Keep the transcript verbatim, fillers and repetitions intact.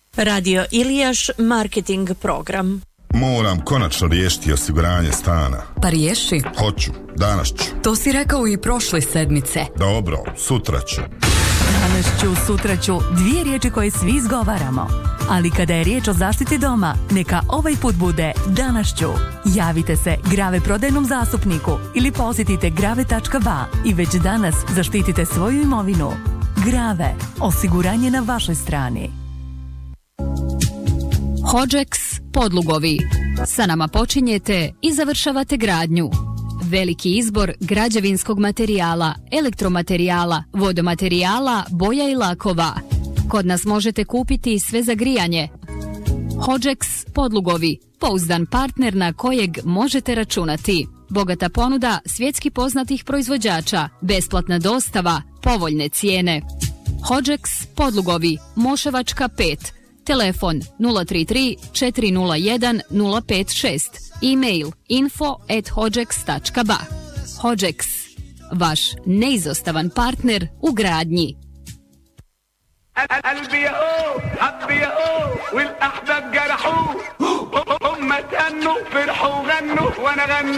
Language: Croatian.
Radio Ilijaš marketing program. Moram konačno riješiti osiguranje stana. Pa riješi. Hoću, danas ću. To si rekao i prošle sedmice. Dobro, sutra ću. Danas ću, sutra ću, dvije riječi koje svi izgovaramo. Ali kada je riječ o zaštiti doma, neka ovaj put bude danas ću. Javite se Grave prodajnom zastupniku ili posjetite grave tačka ba i već danas zaštitite svoju imovinu. Grave, osiguranje na vašoj strani. Hodžeks Podlugovi. Sa nama počinjete i završavate gradnju. Veliki izbor građevinskog materijala, elektromaterijala, vodomaterijala, boja i lakova. Kod nas možete kupiti sve za grijanje. Hodžeks Podlugovi. Pouzdan partner na kojeg možete računati. Bogata ponuda svjetski poznatih proizvođača, besplatna dostava, povoljne cijene. Hodžeks Podlugovi, Moševačka pet. Telefon nula tri tri četiri nula jedan nula pet šest. E-mail info at hodžeks tačka ba. Hodžeks, vaš neizostavan partner u gradnji. قلبي يقول حبي يقول والاحباب جرحوه هم تهنوا فرحوا وغنوا وانا غنيت